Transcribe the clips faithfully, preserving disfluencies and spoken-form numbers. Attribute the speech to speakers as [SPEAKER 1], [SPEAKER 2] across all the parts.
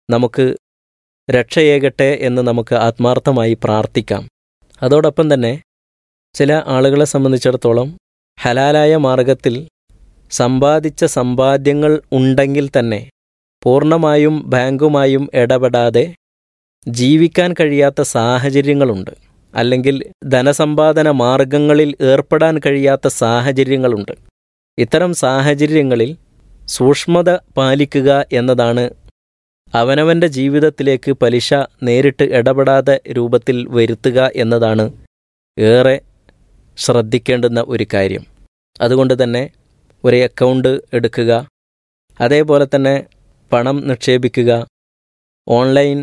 [SPEAKER 1] നമുക്ക് രക്ഷയേകട്ടെ എന്ന് നമുക്ക് ആത്മാർത്ഥമായി പ്രാർത്ഥിക്കാം. അതോടൊപ്പം തന്നെ ചില ആളുകളെ സംബന്ധിച്ചിടത്തോളം ഹലാലായ മാർഗത്തിൽ സമ്പാദിച്ച സമ്പാദ്യങ്ങൾ ഉണ്ടെങ്കിൽ തന്നെ പൂർണ്ണമായും ബാങ്കുമായും ഇടപെടാതെ ജീവിക്കാൻ കഴിയാത്ത സാഹചര്യങ്ങളുണ്ട്, അല്ലെങ്കിൽ ധനസമ്പാദന മാർഗങ്ങളിൽ ഏർപ്പെടാൻ കഴിയാത്ത സാഹചര്യങ്ങളുണ്ട്. ഇത്തരം സാഹചര്യങ്ങളിൽ സൂക്ഷ്മത പാലിക്കുക എന്നതാണ് അവനവൻ്റെ ജീവിതത്തിലേക്ക് പലിശ നേരിട്ട് ഇടപെടാതെ രൂപത്തിൽ വരുത്തുക എന്നതാണ് ഏറെ ശ്രദ്ധിക്കേണ്ടുന്ന ഒരു കാര്യം. അതുകൊണ്ട് തന്നെ ഒരു അക്കൗണ്ട് എടുക്കുക, അതേപോലെ തന്നെ പണം നിക്ഷേപിക്കുക, ഓൺലൈൻ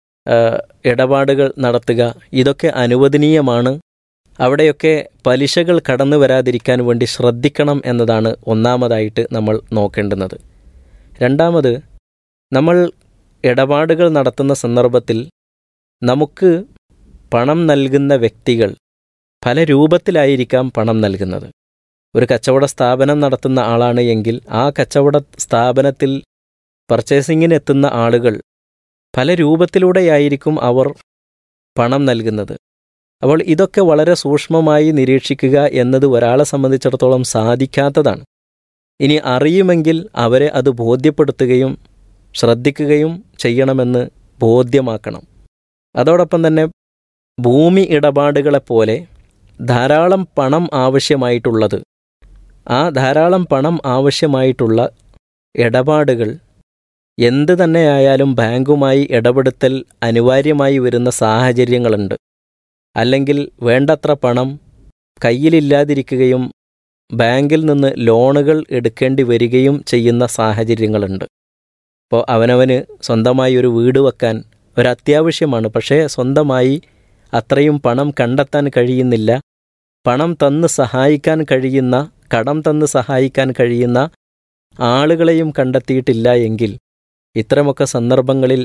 [SPEAKER 1] ഇടപാടുകൾ നടത്തുക, ഇതൊക്കെ അനുവദനീയമാണ്. അവിടെയൊക്കെ പലിശകൾ കടന്നു വരാതിരിക്കാൻ വേണ്ടി ശ്രദ്ധിക്കണം എന്നതാണ് ഒന്നാമതായിട്ട് നമ്മൾ നോക്കേണ്ടുന്നത്. രണ്ടാമത്, നമ്മൾ ഇടപാടുകൾ നടത്തുന്ന സന്ദർഭത്തിൽ നമുക്ക് പണം നൽകുന്ന വ്യക്തികൾ പല രൂപത്തിലായിരിക്കാം പണം നൽകുന്നത്. ഒരു കച്ചവട സ്ഥാപനം നടത്തുന്ന ആളാണ് എങ്കിൽ ആ കച്ചവട സ്ഥാപനത്തിൽ പർച്ചേസിങ്ങിന് എത്തുന്ന ആളുകൾ പല രൂപത്തിലൂടെയായിരിക്കും അവർ പണം നൽകുന്നത്. അപ്പോൾ ഇതൊക്കെ വളരെ സൂക്ഷ്മമായി നിരീക്ഷിക്കുക എന്നത് ഒരാളെ സംബന്ധിച്ചിടത്തോളം സാധിക്കാത്തതാണ്. ഇനി അറിയുമെങ്കിൽ അവരെ അത് ബോധ്യപ്പെടുത്തുകയും ശ്രദ്ധിക്കുകയും ചെയ്യണമെന്ന് ബോധ്യമാക്കണം. അതോടൊപ്പം തന്നെ ഭൂമി ഇടപാടുകളെപ്പോലെ ധാരാളം പണം ആവശ്യമായിട്ടുള്ളത്, ആ ധാരാളം പണം ആവശ്യമായിട്ടുള്ള ഇടപാടുകൾ എന്ത് തന്നെയായാലും ബാങ്കുമായി ഇടപെടുത്തൽ അനിവാര്യമായി വരുന്ന സാഹചര്യങ്ങളുണ്ട്. അല്ലെങ്കിൽ വേണ്ടത്ര പണം കയ്യിലില്ലാതിരിക്കുകയും ബാങ്കിൽ നിന്ന് ലോണുകൾ എടുക്കേണ്ടി വരികയും ചെയ്യുന്ന സാഹചര്യങ്ങളുണ്ട്. അപ്പോൾ അവനവന് സ്വന്തമായി ഒരു വീട് വെക്കാൻ ഒരത്യാവശ്യമാണ്, പക്ഷേ സ്വന്തമായി അത്രയും പണം കണ്ടെത്താൻ കഴിയുന്നില്ല. പണം തന്ന് സഹായിക്കാൻ കഴിയുന്ന, കടം തന്ന് സഹായിക്കാൻ കഴിയുന്ന ആളുകളെയും കണ്ടെത്തിയിട്ടില്ല എങ്കിൽ ഇത്തരമൊക്കെ സന്ദർഭങ്ങളിൽ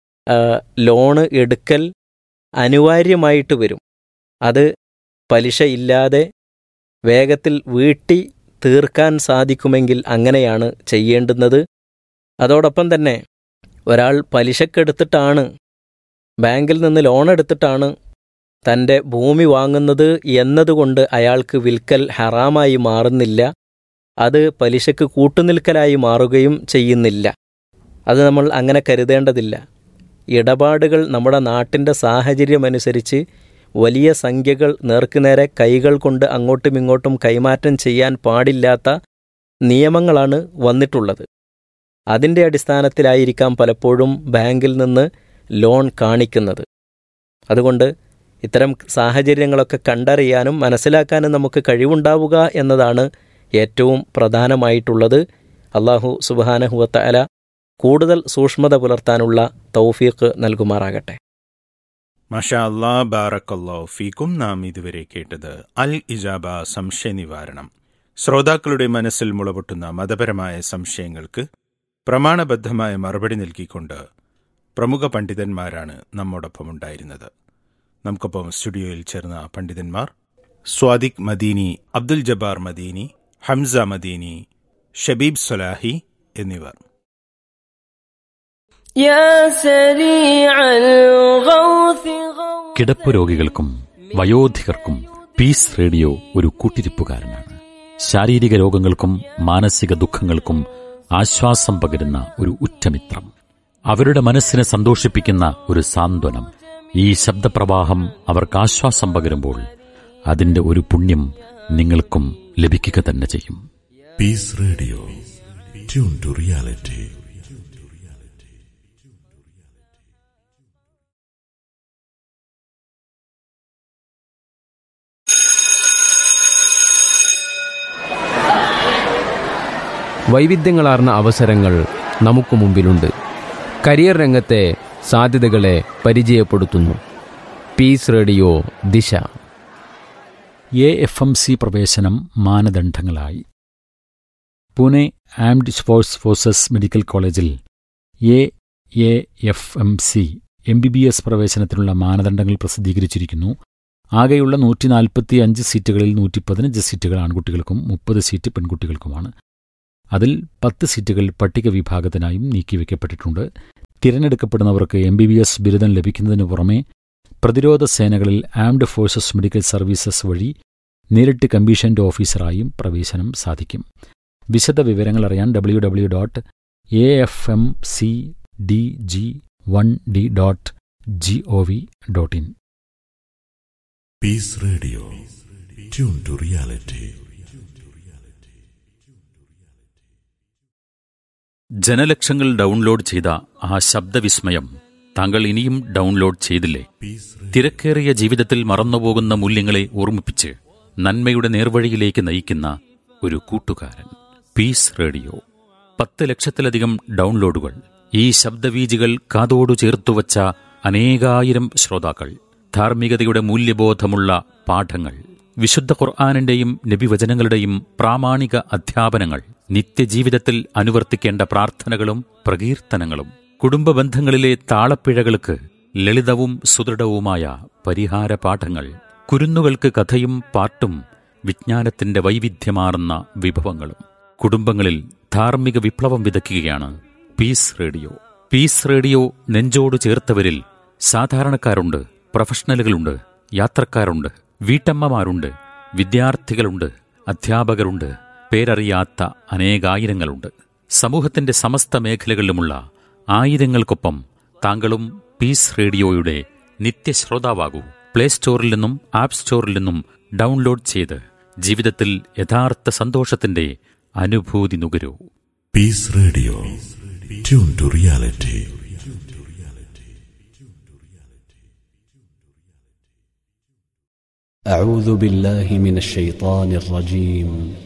[SPEAKER 1] ലോണ് എടുക്കൽ അനിവാര്യമായിട്ട് വരും. അത് പലിശ ഇല്ലാതെ വേഗത്തിൽ വീട്ടി തീർക്കാൻ സാധിക്കുമെങ്കിൽ അങ്ങനെയാണ് ചെയ്യേണ്ടുന്നത്. അതോടൊപ്പം തന്നെ ഒരാൾ പലിശക്കെടുത്തിട്ടാണ്, ബാങ്കിൽ നിന്ന് ലോൺ എടുത്തിട്ടാണ് തൻ്റെ ഭൂമി വാങ്ങുന്നത് എന്നതുകൊണ്ട് അയാൾക്ക് വിൽക്കൽ ഹറാമായി മാറുന്നില്ല, അത് പലിശക്ക് കൂട്ടുനിൽക്കലായി മാറുകയും ചെയ്യുന്നില്ല. അത് നമ്മൾ അങ്ങനെ കരുതേണ്ടതില്ല. ഇടപാടുകൾ നമ്മുടെ നാട്ടിൻ്റെ സാഹചര്യമനുസരിച്ച് വലിയ സംഖ്യകൾ നേർക്കുനേരെ കൈകൾ കൊണ്ട് അങ്ങോട്ടും ഇങ്ങോട്ടും കൈമാറ്റം ചെയ്യാൻ പാടില്ലാത്ത നിയമങ്ങളാണ് വന്നിട്ടുള്ളത്. അതിൻ്റെ അടിസ്ഥാനത്തിലായിരിക്കാം പലപ്പോഴും ബാങ്കിൽ നിന്ന് ലോൺ കാണിക്കുന്നത്. അതുകൊണ്ട് ഇത്തരം സാഹചര്യങ്ങളൊക്കെ കണ്ടറിയാനും മനസ്സിലാക്കാനും നമുക്ക് കഴിവുണ്ടാവുക എന്നതാണ് ഏറ്റവും പ്രധാനമായിട്ടുള്ളത്. അല്ലാഹു സുബ്ഹാനഹു വ തആല കൂടുതൽ സൂക്ഷ്മത പുലർത്താനുള്ള തൗഫീഖ് നൽകുമാറാകട്ടെ.
[SPEAKER 2] മാഷാ അല്ലാഹ്, ബാറക്കല്ലാഹു ഫീക്കും. നാം ഇതുവരെ കേട്ടത് അൽ ഇജാബ സംശയ നിവാരണം. ശ്രോതാക്കളുടെ മനസ്സിൽ മുളപൊട്ടുന്ന മതപരമായ സംശയങ്ങൾക്ക് പ്രമാണബദ്ധമായ മറുപടി നൽകിക്കൊണ്ട് പ്രമുഖ പണ്ഡിതന്മാരാണ് നമ്മോടൊപ്പം ഉണ്ടായിരുന്നത്. നമുക്കൊപ്പം സ്റ്റുഡിയോയിൽ ചേർന്ന പണ്ഡിതന്മാർ സ്വാദിഖ് മദീനി, അബ്ദുൽ ജബ്ബാർ മദീനി, ഹംസ മദീനി, ഷബീബ് സലാഹി എന്നിവർ.
[SPEAKER 3] കിടപ്പ് രോഗികൾക്കും വയോധികർക്കും പീസ് റേഡിയോ ഒരു കൂട്ടിരിപ്പുകാരനാണ്. ശാരീരിക രോഗങ്ങൾക്കും മാനസിക ദുഃഖങ്ങൾക്കും ആശ്വാസം പകരുന്ന ഒരു ഉറ്റമിത്രം, അവരുടെ മനസ്സിനെ സന്തോഷിപ്പിക്കുന്ന ഒരു സാന്ത്വനം. ഈ ശബ്ദപ്രവാഹം അവർക്ക് ആശ്വാസം പകരുമ്പോൾ അതിന്റെ ഒരു പുണ്യം നിങ്ങൾക്കും ലഭിക്കുക തന്നെ ചെയ്യും.
[SPEAKER 4] Piece radio, tune to reality.
[SPEAKER 5] വൈവിധ്യങ്ങളാർന്ന അവസരങ്ങൾ നമുക്ക് മുമ്പിലുണ്ട്. കരിയർ രംഗത്തെ സാധ്യതകളെ പരിചയപ്പെടുത്തുന്നു പീസ് റേഡിയോ ദിശ.
[SPEAKER 3] എ എഫ് എം സി പ്രവേശനം മാനദണ്ഡങ്ങളായി. Pune armed force forces medical കോളേജിൽ A A F M C M B B S പ്രവേശനത്തിനുള്ള മാനദണ്ഡങ്ങൾ പ്രസിദ്ധീകരിച്ചിരിക്കുന്നു. ആകെയുള്ള നൂറ്റി നാൽപ്പത്തി അഞ്ച് സീറ്റുകളിൽ നൂറ്റി പതിനഞ്ച് സീറ്റുകൾ ആൺകുട്ടികൾക്കും മുപ്പത് സീറ്റ് പെൺകുട്ടികൾക്കുമാണ്. അതിൽ പത്ത് സീറ്റുകൾ പട്ടിക വിഭാഗത്തിനായും നീക്കിവെക്കപ്പെട്ടിട്ടുണ്ട്. തിരഞ്ഞെടുക്കപ്പെടുന്നവർക്ക് എം ബി ബി എസ് ബിരുദം ലഭിക്കുന്നതിനു പുറമെ പ്രതിരോധ സേനകളിൽ ആംഡ് ഫോഴ്സസ് മെഡിക്കൽ സർവീസസ് വഴി നേരിട്ട് കമ്മീഷൻഡ് ഓഫീസറായും പ്രവേശനം സാധിക്കും. വിശദ വിവരങ്ങൾ അറിയാൻ W W dot A F M C D G one D dot G O V dot in.
[SPEAKER 4] Peace Radio. Tune to reality.
[SPEAKER 3] ജനലക്ഷങ്ങൾ download ചെയ്ത ആ ശബ്ദവിസ്മയം താങ്കൾ ഇനിയും ഡൗൺലോഡ് ചെയ്തില്ലേ? തിരക്കേറിയ ജീവിതത്തിൽ മറന്നുപോകുന്ന മൂല്യങ്ങളെ ഓർമ്മിപ്പിച്ച് നന്മയുടെ നേർവഴിയിലേക്ക് നയിക്കുന്ന ഒരു കൂട്ടുകാരൻ. Piece radio. പത്ത് ലക്ഷത്തിലധികം ഡൗൺലോഡുകൾ. ഈ ശബ്ദവീജികൾ കാതോടു ചേർത്തുവച്ച അനേകായിരം ശ്രോതാക്കൾ. ധാർമ്മികതയുടെ മൂല്യബോധമുള്ള പാഠങ്ങൾ, വിശുദ്ധ ഖുർആനിന്റെയും നബിവചനങ്ങളുടെയും പ്രാമാണിക അധ്യാപനങ്ങൾ, നിത്യജീവിതത്തിൽ അനുവർത്തിക്കേണ്ട പ്രാർത്ഥനകളും പ്രകീർത്തനങ്ങളും, കുടുംബ ബന്ധങ്ങളിലെ താളപ്പിഴകൾക്ക് ലളിതവും സുദൃഢവുമായ പരിഹാര പാഠങ്ങൾ, കുരുന്നുകൾക്ക് കഥയും പാട്ടും വിജ്ഞാനത്തിന്റെ വൈവിധ്യമാർന്ന വിഭവങ്ങളും. കുടുംബങ്ങളിൽ ധാർമ്മിക വിപ്ലവം വിതയ്ക്കുകയാണ് പീസ് റേഡിയോ. പീസ് റേഡിയോ നെഞ്ചോട് ചേർത്തവരിൽ സാധാരണക്കാരുണ്ട്, പ്രൊഫഷണലുകളുണ്ട്, യാത്രക്കാരുണ്ട്, വീട്ടമ്മമാരുണ്ട്, വിദ്യാർത്ഥികളുണ്ട്, അധ്യാപകരുണ്ട്, പേരറിയാത്ത അനേകായിരങ്ങളുണ്ട്. സമൂഹത്തിന്റെ സമസ്ത മേഖലകളിലുമുള്ള ആയിരങ്ങൾക്കൊപ്പം താങ്കളും പീസ് റേഡിയോയുടെ നിത്യശ്രോതാവാകൂ. പ്ലേ സ്റ്റോറിൽ നിന്നും ആപ്പ് സ്റ്റോറിൽ നിന്നും ഡൗൺലോഡ് ചെയ്ത് ജീവിതത്തിൽ യഥാർത്ഥ സന്തോഷത്തിന്റെ അനുഭൂതി നുകരൂ.
[SPEAKER 4] Peace Radio. Tune to reality.
[SPEAKER 6] أعوذ بالله من الشيطان الرجيم